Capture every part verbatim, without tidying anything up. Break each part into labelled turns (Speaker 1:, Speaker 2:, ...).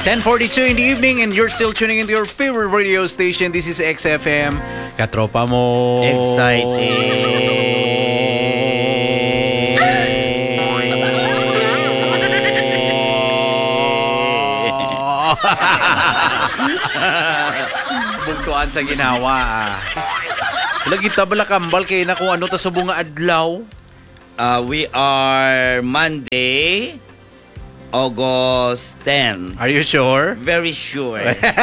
Speaker 1: ten forty-two in the evening and you're still tuning into your favorite radio station. This is X F M. Katropa mo.
Speaker 2: Exciting.
Speaker 1: Bugtuan sa ginawa. Lagi tabala kambal kay na kung ano ta subong nga adlaw.
Speaker 2: Uh, we are Monday, August tenth.
Speaker 1: Are you sure?
Speaker 2: Very sure.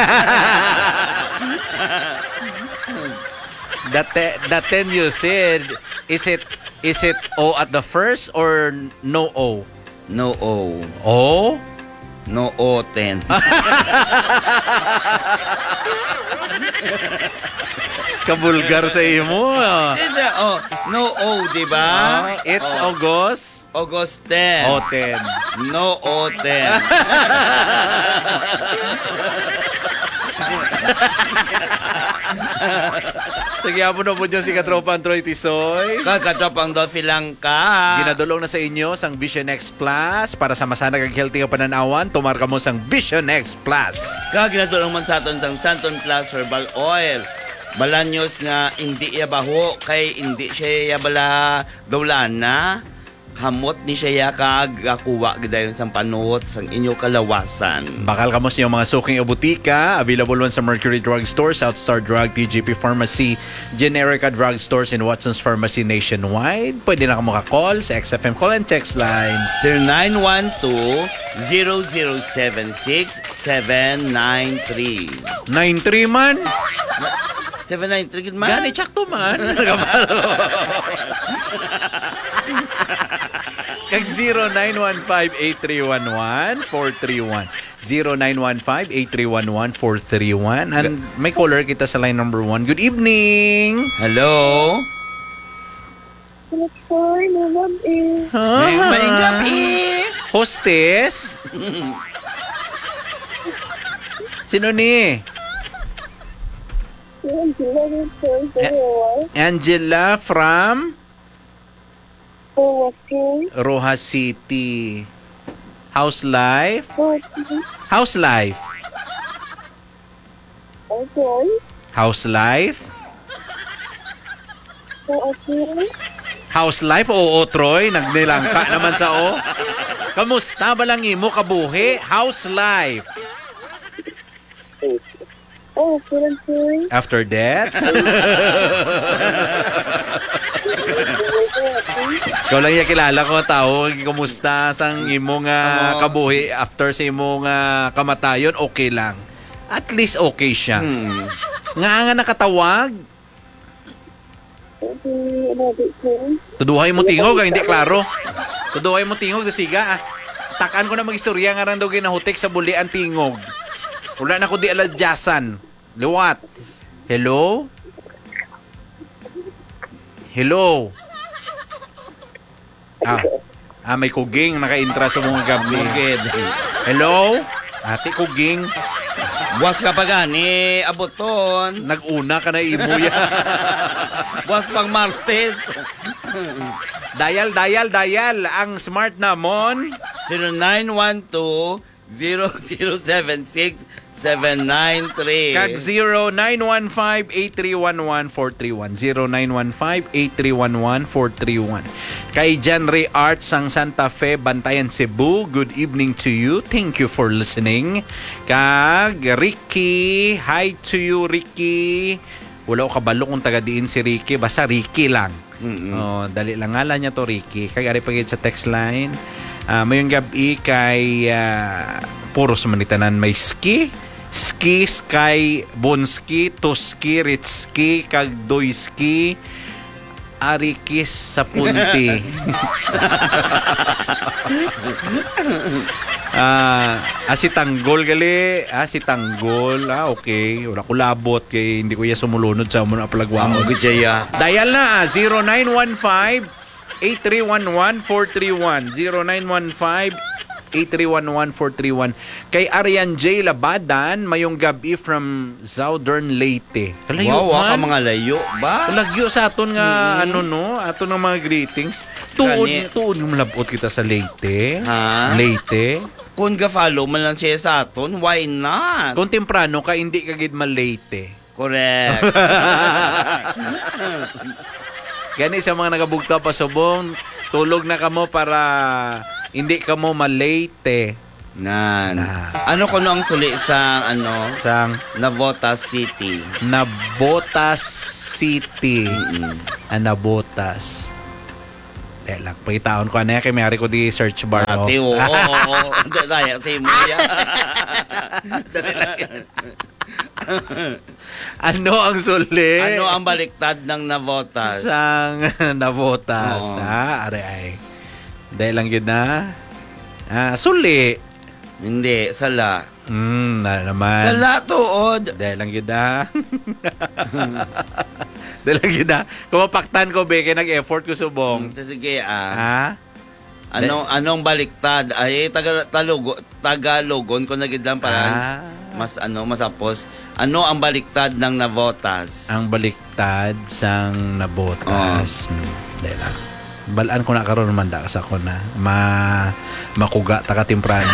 Speaker 1: That te- that ten you said, is it is it O at the first or no O?
Speaker 2: No O.
Speaker 1: O?
Speaker 2: No O ten.
Speaker 1: Kabulgar sa imo.
Speaker 2: It's a, oh, no O, di ba?
Speaker 1: Uh, it's
Speaker 2: oh.
Speaker 1: August.
Speaker 2: August ten.
Speaker 1: O ten.
Speaker 2: No O ten.
Speaker 1: Sige, po na po dyan si Katropa Troy Tisoy.
Speaker 2: Kakatropang Dolphy lang ka.
Speaker 1: Ginadulong na sa inyo sang Vision X Plus. Para sa masanag ang healthy nga pananawan, tumarka mo sang Vision X Plus.
Speaker 2: Kaginadulong man sa aton sang Santon Plus Herbal Oil. Balanyos nga hindi iya baho kay hindi siya iya bala dawlan na. Hamot ni siya kag kuwa gidayon sang panot sang inyo kalawasan.
Speaker 1: Bakal kamo sa iyong mga suking o butika. Available man sa Mercury Drug Store, Southstar Drug, T G P Pharmacy, Generica Drug Stores, and Watson's Pharmacy nationwide. Pwede na ka maka-call sa X F M call and text line
Speaker 2: zero nine one two, zero zero seven six, seven nine three.
Speaker 1: nine three man.
Speaker 2: seven nine three man?
Speaker 1: Gani, tsakto man. Kag zero nine one five, eight three one one, four three one. zero nine one five, eight three one one, four three one. And may caller kita sa line number one. Good evening.
Speaker 2: Hello?
Speaker 3: Hi, may gabi.
Speaker 2: May, may gabi.
Speaker 1: Hostess? Sino ni?
Speaker 3: Angela dito.
Speaker 1: Angela from
Speaker 3: Okay.
Speaker 1: Rojas City. House life?
Speaker 3: Okay.
Speaker 1: House life?
Speaker 3: Okay.
Speaker 1: House life?
Speaker 3: Okay.
Speaker 1: House life? Oo, Troy. Nagnilangka naman sa O. Kamusta ba lang imo kabuhi? House life.
Speaker 3: Oh, okay.
Speaker 1: After that? Ikaw lang yung kilala ko, tao. Kamusta sang imong uh, kabuhi after sa imong uh, kamatayon? Okay lang. At least okay siya.
Speaker 2: Hmm.
Speaker 1: Nga nga nakatawag. Tuduhay mo tingog, ah, hindi klaro. Tuduhay mo tingog, siga ah. Takaan ko na mag-istorya nga rin daw ginahutik sa bulian tingog. Wala na ko di aladyasan. Liwat. Hello? Hello? Ah, ah may kuging naka-intra sa mga gabi. Hello? Ate kuging.
Speaker 2: Buwas ka pa gani, aboton.
Speaker 1: Nag-una ka na imo yan.
Speaker 2: Buwas pang Martes.
Speaker 1: Dial, dial, dial. Ang smart namon.
Speaker 2: zero nine one two, zero zero seven six, seven nine three.
Speaker 1: Kag zero nine one five, eight three one one, four three one. zero nine one five, eight three one one, four three one. Kay John Ray Arts ang Santa Fe, Bantayan, Cebu. Good evening to you. Thank you for listening. Kag Ricky. Hi to you, Ricky. Wala ko kabalo kung taga diin si Ricky. Basta Ricky lang.
Speaker 2: Mm-hmm.
Speaker 1: Oh, dali lang ngala niya to, Ricky. Kay ari pagid sa text line. Uh, mayong gabi kay uh, puros manitanan may ski. Ski, sky, bonski, toski, ritski, kagdoyski, arikis sa punti. Ah, ah, si Tanggol gali, ah si Tanggol. Ah, okay. Wala ko labot kay hindi ko ya sumulunod sa mo na palagwao.
Speaker 2: Bijaya.
Speaker 1: Dial na zero nine one five, eight three one one, four three one. zero nine one five, eight three one one, four three one. Kay Arian J. Labadan, mayong gabi from Southern Leyte. Kalayo
Speaker 2: Wow,
Speaker 1: man.
Speaker 2: ka mga layo ba?
Speaker 1: Lagyo sa aton nga, ano no, aton ng mga greetings. Tuod,
Speaker 2: Gani.
Speaker 1: tuod yung malabot kita sa Leyte.
Speaker 2: Ha?
Speaker 1: Leyte.
Speaker 2: Kung ga-follow man lang siya sa aton, why not?
Speaker 1: Kung temprano ka, hindi ka gid malate.
Speaker 2: Correct.
Speaker 1: Gani sa mga nagabugta pa subong, tulog na kamo para hindi ka mo malate.
Speaker 2: Nan.
Speaker 1: Na.
Speaker 2: Ano kuno ang suli sa ano
Speaker 1: Sang
Speaker 2: Navotas City?
Speaker 1: Nabotas City.
Speaker 2: Mm.
Speaker 1: Ah, Nabotas. Eh lang, pagitaon ko na kay mayari ko di search bar. oh.
Speaker 2: Ate, oo, oo. Daya sa imo ya.
Speaker 1: Ano ang suli?
Speaker 2: Ano ang baliktad ng Navotas?
Speaker 1: Sang Nabotas.
Speaker 2: Oo.
Speaker 1: Ha, are ay. Dahil lang yun na. Ah, suli.
Speaker 2: Hindi, sala.
Speaker 1: Hmm, na naman.
Speaker 2: Sala tuod.
Speaker 1: Dahil lang yun na. Dahil lang yun na. Kumapaktan ko, Beke, nag-effort ko subong.
Speaker 2: Sige ah.
Speaker 1: Ha?
Speaker 2: Anong anong baliktad? Ay taga Tagalog, Tagalogon ko nagid lang para
Speaker 1: Ah.
Speaker 2: mas ano masapos. Ano ang baliktad ng Navotas?
Speaker 1: Ang baliktad sang Nabotas. Hmm, dahil lang. Balaan ko na karon man da sa ko na ma makuga taka temprano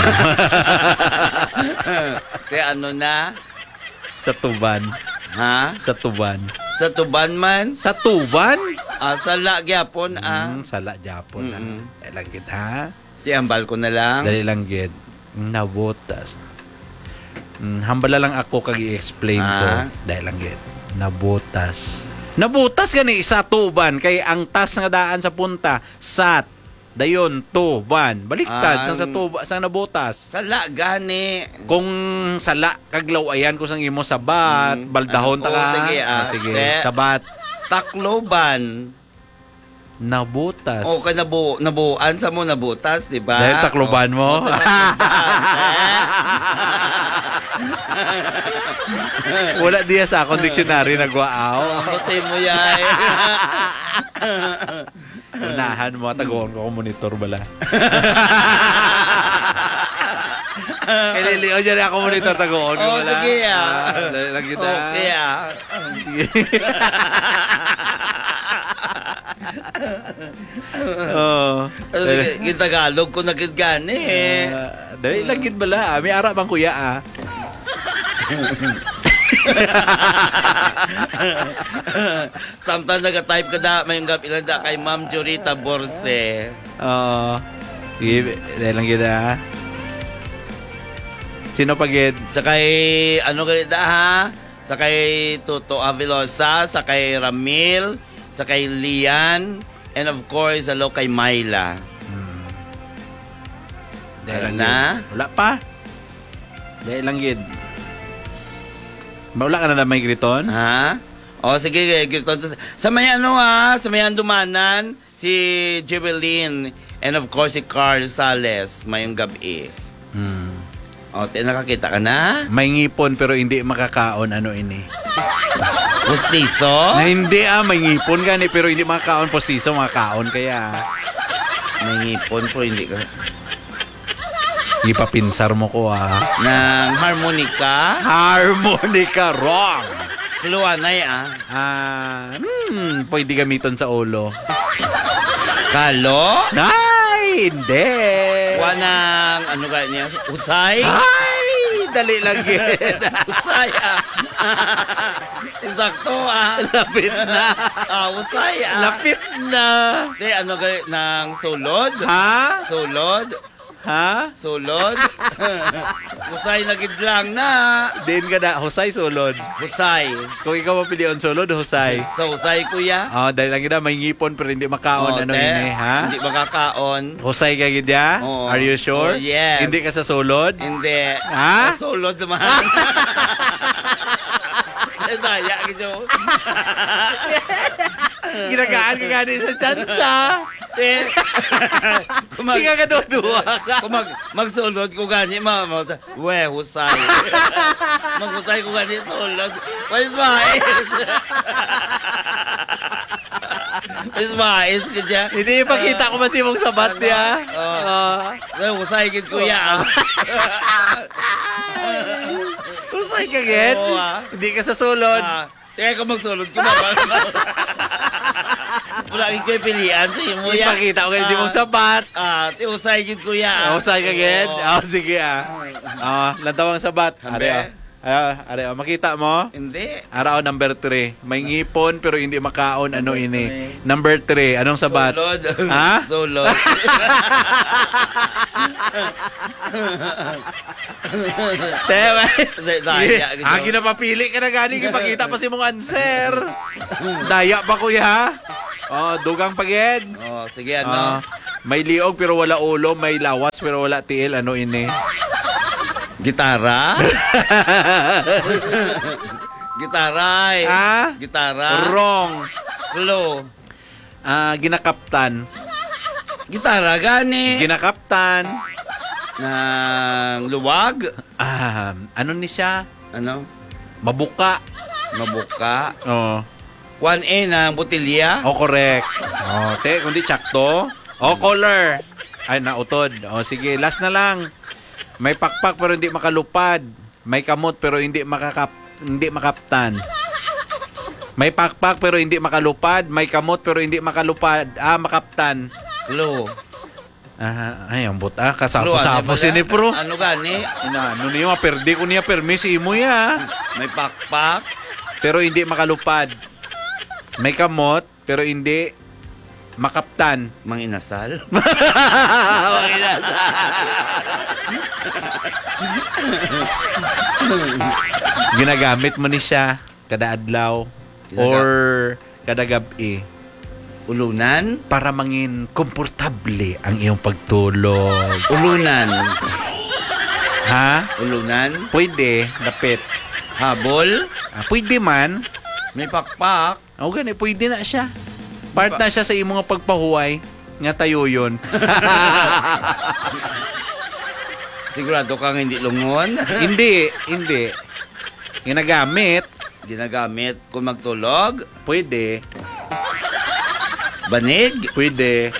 Speaker 2: Kaya ano na?
Speaker 1: sa tuban,
Speaker 2: Ha?
Speaker 1: sa tuban.
Speaker 2: Sa tuban man?
Speaker 1: Sa tuban?
Speaker 2: Ah, sala gyapon ah.
Speaker 1: Mm, sala Japon na.
Speaker 2: Mm-mm.
Speaker 1: Dahil lang gid ha.
Speaker 2: Tiambal ko na lang.
Speaker 1: Dali lang gid. Nabotas. Mm, hambala lang ako kag i-explain ko.
Speaker 2: Ah.
Speaker 1: Dahil lang gid. Nabotas. Nabutas gani sa tuban kay ang tas nga daan sa punta sat dayon tuban. Baliktad
Speaker 2: Ang-
Speaker 1: sang sa tuba sang nabutas.
Speaker 2: Sala gani.
Speaker 1: Kung sala kag lawayan ko sang imo sabat,
Speaker 2: Mm.
Speaker 1: baldahon ta
Speaker 2: Ano-
Speaker 1: ka.
Speaker 2: oh, sige, ah.
Speaker 1: sige,
Speaker 2: Te.
Speaker 1: sabat
Speaker 2: Takloban.
Speaker 1: nabutas.
Speaker 2: O ka nabu nabuan sa mo nabutas, di ba?
Speaker 1: Dahil takloban mo.
Speaker 2: O, takloban.
Speaker 1: Wala diya sa akong dictionary nagwaaw.
Speaker 2: Kasi mo yay.
Speaker 1: Unahan mo tagoon ko monitor bala. Kaya dyan ako monitor tagoon ko
Speaker 2: Oh,
Speaker 1: bala.
Speaker 2: sige ah.
Speaker 1: Ah, dali lang kita.
Speaker 2: Okay ah.
Speaker 1: Sige. Oh.
Speaker 2: Sige, Tagalog ko nagid gani eh.
Speaker 1: Ah, dali lang gid bala. May ara bang kuya ah.
Speaker 2: Sometimes nag-type ka da, may gap ilan da kay Ma'am Jurita Borse.
Speaker 1: Oo. Sige, dahil lang yun ah. Sino pagid?
Speaker 2: Sa kay, ano ganit da ha? Sa kay Toto Avilosa, sa kay Ramil, sa kay Lian, and of course, hello kay Myla.
Speaker 1: Hmm.
Speaker 2: Dahil
Speaker 1: lang
Speaker 2: na?
Speaker 1: yun. Wala pa. Dahil lang yun. Wala ka na na may griton?
Speaker 2: Ha? O sige, gito. Sa may ano ha, sa may dumanan, si Jebelin, and of course si Carl Sales, mayong gabi.
Speaker 1: Hmm.
Speaker 2: O, te, nakakita ka na?
Speaker 1: May ngipon pero hindi makakaon ano ini.
Speaker 2: Pustiso?
Speaker 1: Na hindi ah, may ngipon gani pero hindi makakaon postiso makakaon kaya
Speaker 2: May ngipon po, hindi ka.
Speaker 1: ipapinsar mo ko ah.
Speaker 2: Ng harmonica?
Speaker 1: Harmonica wrong.
Speaker 2: Kluanay ah.
Speaker 1: Ah, hmm, pwede gamiton sa ulo.
Speaker 2: Kalo?
Speaker 1: Ay, hindi.
Speaker 2: Wanang, ano ka niya? Usay?
Speaker 1: Ay, dali lang yun.
Speaker 2: Usay ah. Insakto ah.
Speaker 1: Lapit na.
Speaker 2: Ah, usay ah.
Speaker 1: Lapit na.
Speaker 2: Di, ano ka, ng sulod?
Speaker 1: Ha?
Speaker 2: Sulod?
Speaker 1: Ha?
Speaker 2: Sulod? Usay na gidlang na.
Speaker 1: Din ka na. Husay, sulod.
Speaker 2: Usay.
Speaker 1: Kung ikaw mapilion sulod, husay.
Speaker 2: So, usay kuya?
Speaker 1: Oh, dahil lang kita may ngipon pero hindi makaon.
Speaker 2: Oh,
Speaker 1: ano
Speaker 2: te,
Speaker 1: ini, ha?
Speaker 2: Hindi makakaon.
Speaker 1: Husay ka gidya?
Speaker 2: Oo.
Speaker 1: Are you sure?
Speaker 2: Oh, yes.
Speaker 1: Hindi ka sa sulod?
Speaker 2: Hindi.
Speaker 1: Ha?
Speaker 2: Sulod naman. Daya, gito.
Speaker 1: Ginagaan ka gani sa tsansa.
Speaker 2: Eh, kung mag,
Speaker 1: Hindi ka kaduduwa ka.
Speaker 2: kung mag, magsulod ko gani, ma, ma, we, husay. Maghusay ko gani, sulod. Mas mais. Mas mais ka dyan.
Speaker 1: Hindi ipakita ko man si mong sabat niya.
Speaker 2: Oo.
Speaker 1: Oh.
Speaker 2: Ay, usay gid kuya. ah.
Speaker 1: Usay ka, Ged?
Speaker 2: Oo, ah.
Speaker 1: Hindi ka sa sulod.
Speaker 2: Ah, Teka ko magsulod ko ba? Wala ko yung pilihan sa imo ya.
Speaker 1: Ipakita ko kasi mong sabat.
Speaker 2: Ah, ti usay gid kuya. ah.
Speaker 1: Usay ka, Ged?
Speaker 2: Oo.
Speaker 1: Oh, sige ah. Oh, lantawang sabat.
Speaker 2: Hambe.
Speaker 1: Are, oh. Ah, are, oh. Makita mo?
Speaker 2: Hindi.
Speaker 1: Araw number three. May ngipon pero hindi makaon. Ano ini? Number three. Anong sabat?
Speaker 2: Sulod.
Speaker 1: Ha?
Speaker 2: Sulod.
Speaker 1: Tewa.
Speaker 2: Daya.
Speaker 1: Ah, ginapapili ka na gani. Ipakita pa si mong answer. Daya pa, kuya. Oh, dugang pagid.
Speaker 2: Oh, sige
Speaker 1: Ah,
Speaker 2: ano.
Speaker 1: may liog pero wala ulo. May lawas pero wala tiil. Ano ini?
Speaker 2: Gitara? Gitara. eh.
Speaker 1: Ah?
Speaker 2: Gitara.
Speaker 1: Wrong.
Speaker 2: Klo.
Speaker 1: Ah, ginakaptan.
Speaker 2: Gitara gani.
Speaker 1: Ginakaptan.
Speaker 2: Ng luwag.
Speaker 1: Ah, ano ni siya?
Speaker 2: Ano?
Speaker 1: Mabuka.
Speaker 2: Mabuka.
Speaker 1: Oh.
Speaker 2: one A ng botilya.
Speaker 1: Oh, correct. Oh, te, kundi tsakto. Oh, color. Ay, nautod. Oh, sige, last na lang. May pakpak pero hindi makalupad. May kamot pero hindi makakap hindi makaptan. May pakpak pero hindi makalupad. May kamot pero hindi makalupad. Ah, makaptan.
Speaker 2: Klo.
Speaker 1: Ah, ay, ang buta.
Speaker 2: Klo,
Speaker 1: Kasapo-sapo
Speaker 2: ano
Speaker 1: si ni
Speaker 2: pala?
Speaker 1: pro.
Speaker 2: Ano gani?
Speaker 1: Ina, ano niya, perdi ko niya permisi mo ya.
Speaker 2: May pakpak.
Speaker 1: Pero hindi makalupad. May kamot pero hindi makaptan.
Speaker 2: Manginasal.
Speaker 1: Ginagamit mo ni siya kada adlaw or kada gabi
Speaker 2: Ulunan.
Speaker 1: para mangin komportable ang iyong pagtulog.
Speaker 2: Ulunan.
Speaker 1: Ha?
Speaker 2: Ulunan.
Speaker 1: Pwede, dapit.
Speaker 2: Habol.
Speaker 1: Ah, pwede man.
Speaker 2: May pakpak.
Speaker 1: O gani, pwede na siya. Part na siya sa iyong mga pagpahuway. Nga tayo yun.
Speaker 2: Sigurado kang hindi lungon.
Speaker 1: Hindi, hindi. Ginagamit.
Speaker 2: Ginagamit kung magtulog.
Speaker 1: Pwede.
Speaker 2: Banig.
Speaker 1: Pwede.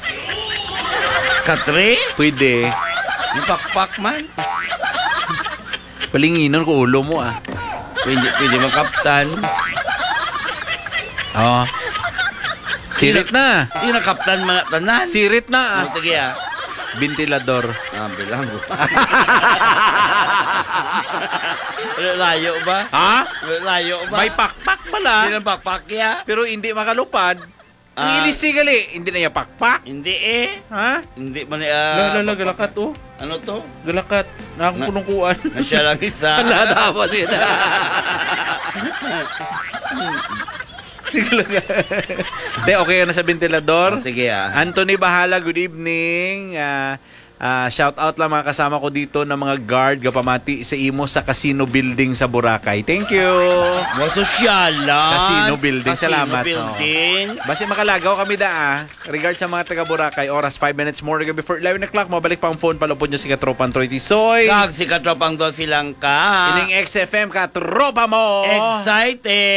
Speaker 2: Katre.
Speaker 1: Pwede.
Speaker 2: May pakpak man.
Speaker 1: Palinginon ko ulo mo ah.
Speaker 2: Pwede, pwede makaptan.
Speaker 1: Oh. Sirit na.
Speaker 2: Hindi na kaptan mga tanan.
Speaker 1: Sirit na ah.
Speaker 2: Oh, sige ah.
Speaker 1: Ventilador.
Speaker 2: Ah, bilang ko. Layo ba?
Speaker 1: Ha?
Speaker 2: Layo ba?
Speaker 1: May pakpak
Speaker 2: Hindi
Speaker 1: pala.
Speaker 2: na pakpak ya.
Speaker 1: Pero hindi makalupad. Ang
Speaker 2: Ah.
Speaker 1: ilisi gali. Hindi na yung pakpak.
Speaker 2: Hindi eh.
Speaker 1: Ha?
Speaker 2: Hindi man
Speaker 1: Lala,
Speaker 2: uh,
Speaker 1: lala, galakat oh.
Speaker 2: ano to?
Speaker 1: Galakat. Nakapunungkuan.
Speaker 2: Na siya lang isa.
Speaker 1: Wala dapat sila. Hindi, okay ka na sa ventilador.
Speaker 2: Oh, sige ah.
Speaker 1: Anthony Bahala, good evening. Ah, ah, shout out lang mga kasama ko dito ng mga guard gapamati sa imo sa Casino Building sa Boracay. Thank you.
Speaker 2: Mga sosyalan.
Speaker 1: Casino Building.
Speaker 2: Casino
Speaker 1: Salamat,
Speaker 2: Building.
Speaker 1: Basi makalagaw kami da ah. Regards sa mga taga Boracay, oras five minutes more before eleven o'clock. Mabalik pa ang phone, palupod nyo si Katropang Troy Tisoy.
Speaker 2: Kag si Katropang Dolphy lang ka.
Speaker 1: Ining X F M, Katropa mo.
Speaker 2: Excited.